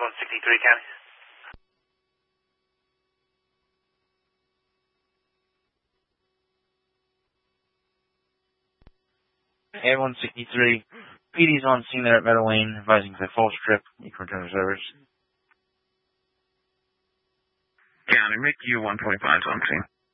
163 County. At 163, PD's on scene there at Meadow Lane, advising the full strip, you can return to service. County, make you 125 on scene.